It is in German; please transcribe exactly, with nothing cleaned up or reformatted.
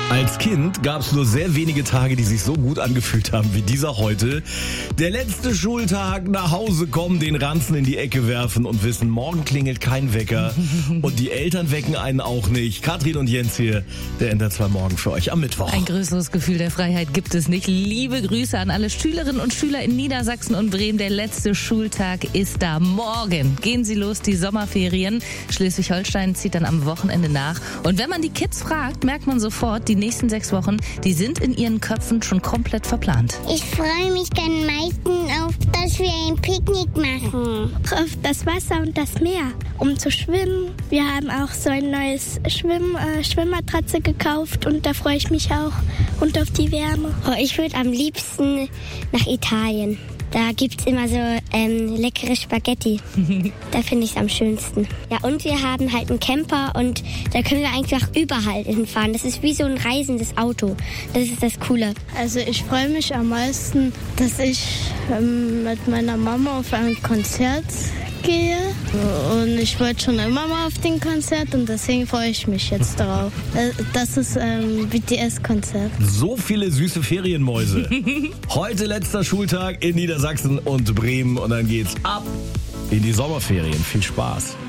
Als Kind gab es nur sehr wenige Tage, die sich so gut angefühlt haben wie dieser heute. Der letzte Schultag, nach Hause kommen, den Ranzen in die Ecke werfen und wissen, morgen klingelt kein Wecker und die Eltern wecken einen auch nicht. Katrin und Jens hier, der N D R zwei Morgen für euch am Mittwoch. Ein größeres Gefühl der Freiheit gibt es nicht. Liebe Grüße an alle Schülerinnen und Schüler in Niedersachsen und Bremen. Der letzte Schultag ist da. Morgen gehen sie los, die Sommerferien. Schleswig-Holstein zieht dann am Wochenende nach. Und wenn man die Kids fragt, merkt man sofort, die nächsten sechs Wochen, die sind in ihren Köpfen schon komplett verplant. Ich freue mich am meisten auf, dass wir ein Picknick machen. Auf das Wasser und das Meer, um zu schwimmen. Wir haben auch so ein neues Schwimm, äh, Schwimmmatratze gekauft und da freue ich mich auch. Und auf die Wärme. Oh, ich würde am liebsten nach Italien. Da gibt's immer so ähm, leckere Spaghetti. Da finde ich es am schönsten. Ja, und wir haben halt einen Camper und da können wir einfach überall hinfahren. Das ist wie so ein reisendes Auto. Das ist das Coole. Also ich freue mich am meisten, dass ich ähm, mit meiner Mama auf ein Konzert gehe. Und ich wollte schon immer mal auf den Konzert und deswegen freue ich mich jetzt darauf. Das ist ähm, B T S-Konzert. So viele süße Ferienmäuse. Heute letzter Schultag in Niedersachsen und Bremen und dann geht's ab in die Sommerferien. Viel Spaß.